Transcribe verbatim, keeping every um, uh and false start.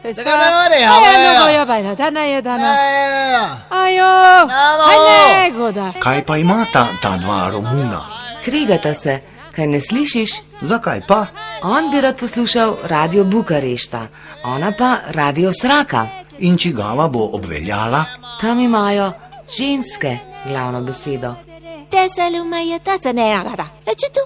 Zakaj me ore, ja, no bojo bajna, dana je dana. Ajo, aj negoda. Kaj pa ima ta, ta dva Romuna? Kregata se, kaj ne slišiš? Zakaj pa? On bi rad poslušal radio Bukarešta, ona pa radio Sraka. In čigava bo obveljala? Tam imajo ženske glavno besedo. Te se lume je ta, ne, agada.